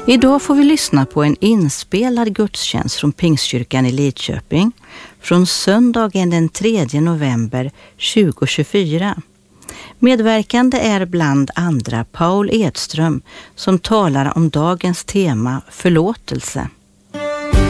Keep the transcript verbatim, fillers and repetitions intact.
Idag får vi lyssna på en inspelad gudstjänst från Pingstkyrkan i Lidköping från söndagen den tredje november tjugohundratjugofyra. Medverkande är bland andra Paul Edström som talar om dagens tema förlåtelse.